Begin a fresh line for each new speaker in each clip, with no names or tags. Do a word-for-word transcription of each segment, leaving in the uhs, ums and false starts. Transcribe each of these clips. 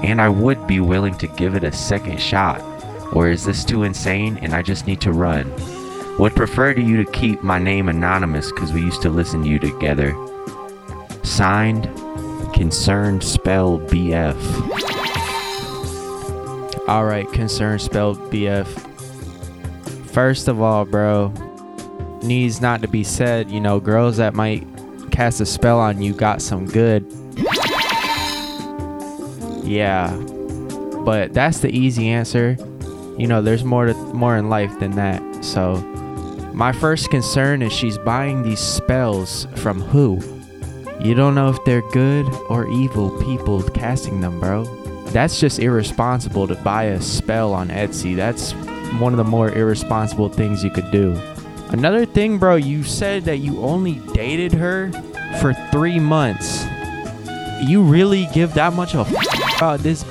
and I would be willing to give it a second shot. Or is this too insane and I just need to run? Would prefer to you to keep my name anonymous because we used to listen to you together. Signed, Concerned Spelled B F.
Alright, Concerned Spelled B F. First of all, bro, needs not to be said, you know, girls that might cast a spell on you got some good. Yeah, but that's the easy answer. You know, there's more to more in life than that. So my first concern is she's buying these spells from who? You don't know if they're good or evil people casting them, bro. That's just irresponsible to buy a spell on Etsy. That's one of the more irresponsible things you could do. Another thing, bro, you said that you only dated her for three months. You really give that much of a f- about this?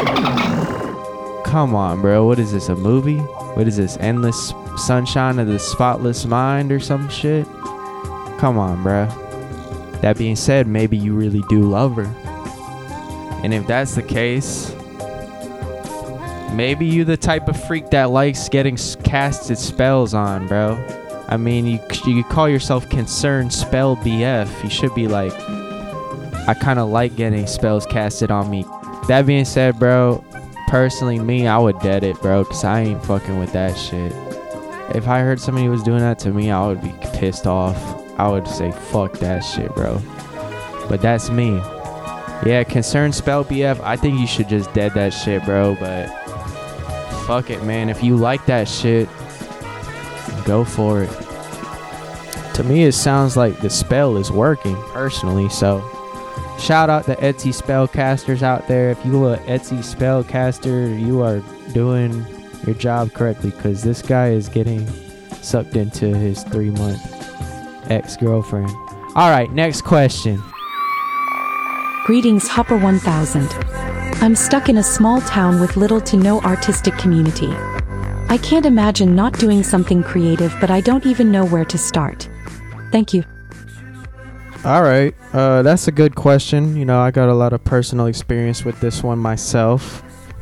Come on, bro. What is this, a movie? What is this, Endless Sunshine of the Spotless Mind or some shit? Come on, bro. That being said, maybe you really do love her. And if that's the case, maybe you the type of freak that likes getting casted spells on, bro. I mean, you you call yourself Concerned Spell B F. You should be like, I kind of like getting spells casted on me. That being said, bro, personally, me, I would dead it, bro, because I ain't fucking with that shit. If I heard somebody was doing that to me, I would be pissed off. I would say, fuck that shit, bro. But that's me. Yeah, Concerned Spell B F, I think you should just dead that shit, bro. But fuck it, man. If you like that shit, go for it. To me, it sounds like the spell is working, personally. So shout out to Etsy spellcasters out there. If you are an Etsy spellcaster, you are doing your job correctly, because this guy is getting sucked into his three-month ex-girlfriend. All right, next question.
Greetings, Hopper one thousand. I'm stuck in a small town with little to no artistic community. I can't imagine not doing something creative, but I don't even know where to start. Thank you.
All right, uh, that's a good question. You know, I got a lot of personal experience with this one myself.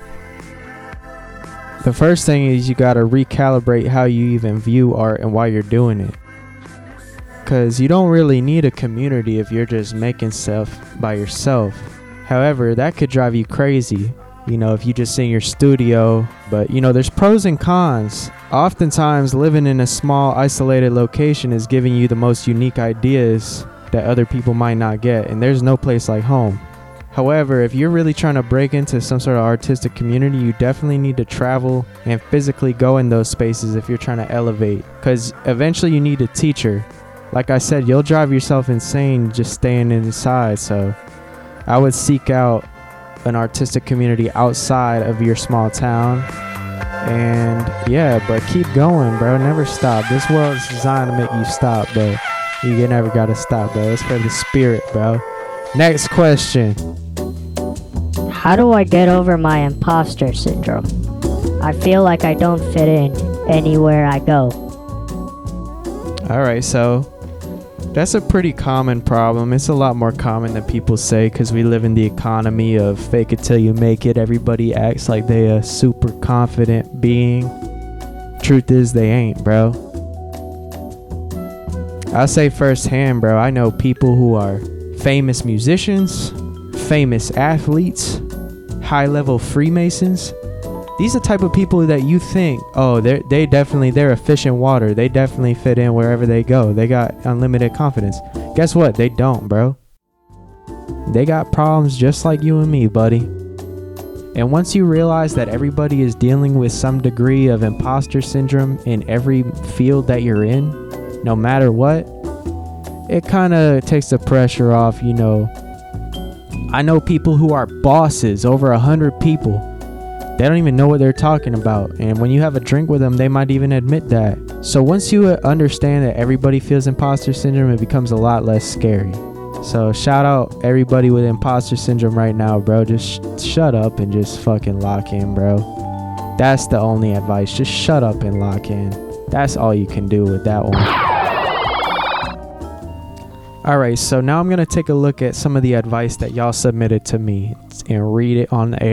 The first thing is you got to recalibrate how you even view art and why you're doing it. Because you don't really need a community if you're just making stuff by yourself. However, that could drive you crazy, you know, if you just in your studio. But, you know, there's pros and cons. Oftentimes, living in a small, isolated location is giving you the most unique ideas that other people might not get. And there's no place like home. However, if you're really trying to break into some sort of artistic community, you definitely need to travel and physically go in those spaces if you're trying to elevate. Because eventually you need a teacher. Like I said, you'll drive yourself insane just staying inside. So I would seek out an artistic community outside of your small town. And yeah, but keep going, bro. Never stop. This world is designed to make you stop, but you never gotta stop, bro. It's for the spirit, bro. Next question.
How do I get over my imposter syndrome? I feel like I don't fit in anywhere I go.
Alright, so that's a pretty common problem. It's a lot more common than people say, because we live in the economy of fake it till you make it. Everybody acts like they a super confident being. Truth is, they ain't, bro. I'll say firsthand, bro, I know people who are famous musicians, famous athletes, high-level Freemasons. These are the type of people that you think, oh, they they definitely, they're a fish in water. They definitely fit in wherever they go. They got unlimited confidence. Guess what? They don't, bro. They got problems just like you and me, buddy. And once you realize that everybody is dealing with some degree of imposter syndrome in every field that you're in, no matter what, it kind of takes the pressure off, you know. I know people who are bosses, over a hundred people. They don't even know what they're talking about. And when you have a drink with them, they might even admit that. So once you understand that everybody feels imposter syndrome, it becomes a lot less scary. So shout out everybody with imposter syndrome right now, bro. Just sh- shut up and just fucking lock in, bro. That's the only advice. Just shut up and lock in. That's all you can do with that one. Alright, so now I'm going to take a look at some of the advice that y'all submitted to me and read it on the air.